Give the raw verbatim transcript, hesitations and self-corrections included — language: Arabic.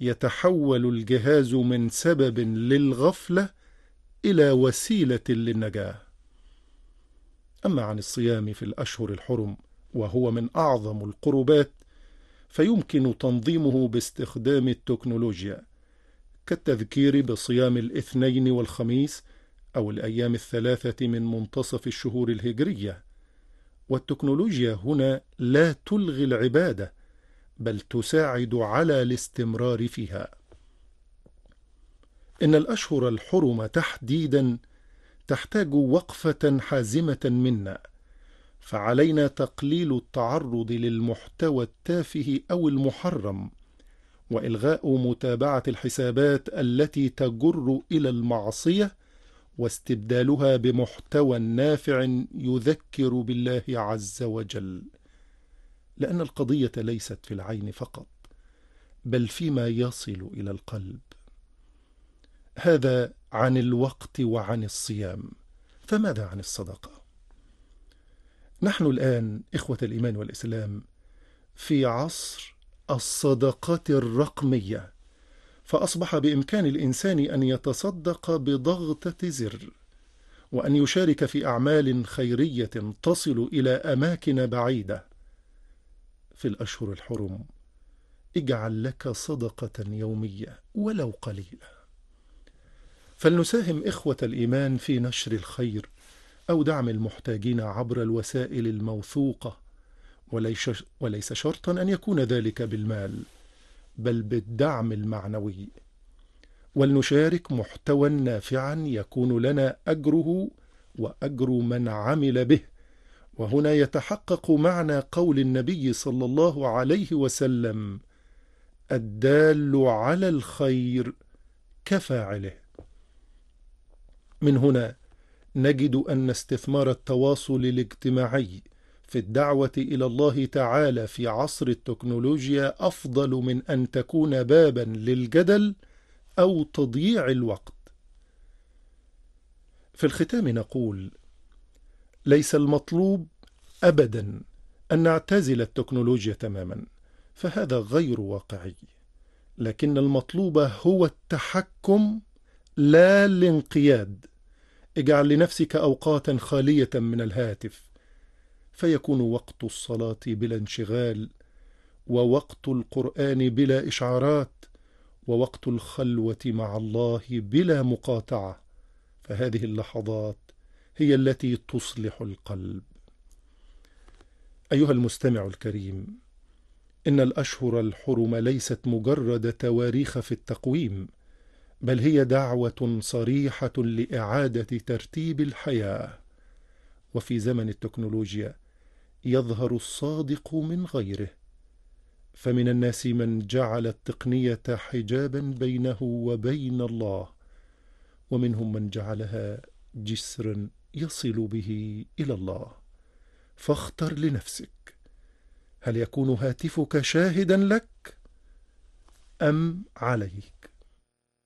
يتحول الجهاز من سبب للغفلة إلى وسيلة للنجاة. أما عن الصيام في الأشهر الحرم، وهو من أعظم القربات، فيمكن تنظيمه باستخدام التكنولوجيا، كالتذكير بصيام الاثنين والخميس أو الأيام الثلاثة من منتصف الشهور الهجرية. والتكنولوجيا هنا لا تلغي العبادة، بل تساعد على الاستمرار فيها. إن الأشهر الحرم تحديدا تحتاج وقفة حازمة منا، فعلينا تقليل التعرض للمحتوى التافه أو المحرم، وإلغاء متابعة الحسابات التي تجر إلى المعصية، واستبدالها بمحتوى نافع يذكر بالله عز وجل، لأن القضية ليست في العين فقط، بل فيما يصل إلى القلب. هذا عن الوقت وعن الصيام. فماذا عن الصدقة؟ نحن الآن إخوة الإيمان والإسلام في عصر الصدقات الرقمية، فأصبح بإمكان الإنسان أن يتصدق بضغطة زر، وأن يشارك في أعمال خيرية تصل إلى أماكن بعيدة. في الأشهر الحرم اجعل لك صدقة يومية ولو قليلة، فلنساهم إخوة الإيمان في نشر الخير أو دعم المحتاجين عبر الوسائل الموثوقة، وليس شرطا أن يكون ذلك بالمال، بل بالدعم المعنوي. ولنشارك محتوى نافعا يكون لنا أجره وأجر من عمل به. وهنا يتحقق معنى قول النبي صلى الله عليه وسلم: الدال على الخير كفاعله. من هنا نجد أن استثمار التواصل الاجتماعي في الدعوة إلى الله تعالى في عصر التكنولوجيا أفضل من أن تكون بابا للجدل أو تضييع الوقت. في الختام نقول: ليس المطلوب أبدا أن نعتزل التكنولوجيا تماما، فهذا غير واقعي، لكن المطلوب هو التحكم لا الانقياد. اجعل لنفسك أوقاتا خالية من الهاتف، فيكون وقت الصلاة بلا انشغال، ووقت القرآن بلا إشعارات، ووقت الخلوة مع الله بلا مقاطعة، فهذه اللحظات هي التي تصلح القلب. أيها المستمع الكريم، إن الأشهر الحرم ليست مجرد تواريخ في التقويم، بل هي دعوة صريحة لإعادة ترتيب الحياة. وفي زمن التكنولوجيا يظهر الصادق من غيره، فمن الناس من جعل التقنية حجابا بينه وبين الله، ومنهم من جعلها جسرا يصل به إلى الله. فاختر لنفسك: هل يكون هاتفك شاهدا لك أم عليك؟